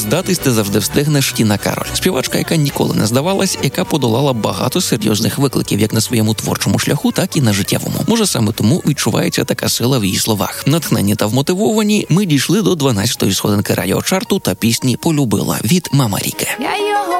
здатись ти завжди встигнеш Тіна Кароль. Співачка, яка ніколи не здавалась, яка подолала багато серйозних викликів як на своєму творчому шляху, так і на життєвому. Може, саме тому відчувається така сила в її словах. Натхнені та вмотивовані, ми дійшли до 12-ї сходинки радіочарту та пісні «Полюбила» від Мама Ріки.